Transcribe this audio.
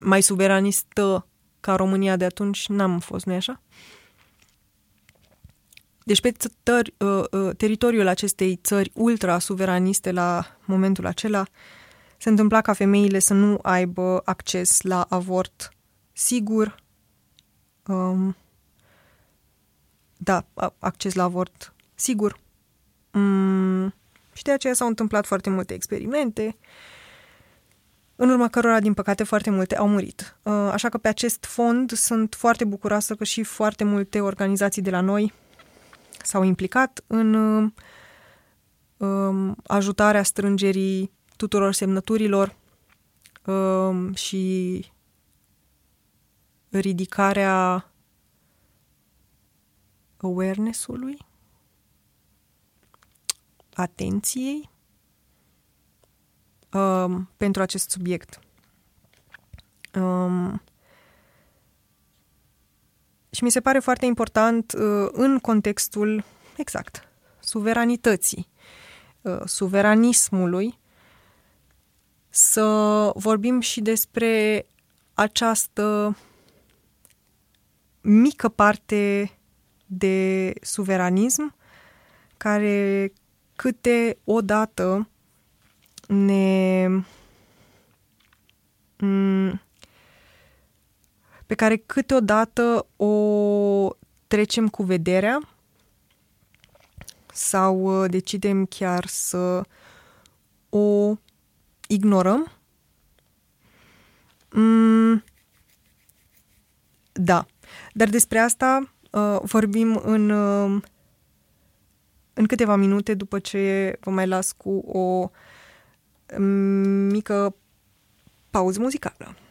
mai suveranistă ca România de atunci n-am fost, nu-i așa? Deci pe teritoriul acestei țări ultra-suveraniste la momentul acela se întâmpla ca femeile să nu aibă acces la avort sigur, acces la avort sigur. Și de aceea s-au întâmplat foarte multe experimente, în urma cărora, din păcate, foarte multe au murit. Așa că pe acest fond sunt foarte bucuroasă că și foarte multe organizații de la noi s-au implicat în ajutarea strângerii tuturor semnăturilor și ridicarea awareness-ului, atenției pentru acest subiect. Și mi se pare foarte important în contextul suveranității, suveranismului, să vorbim și despre această mică parte de suveranism care câteodată pe care câteodată o trecem cu vederea sau decidem chiar să o ignorăm. Da, dar despre asta vorbim în câteva minute după ce vă mai las cu o mică pauză muzicală.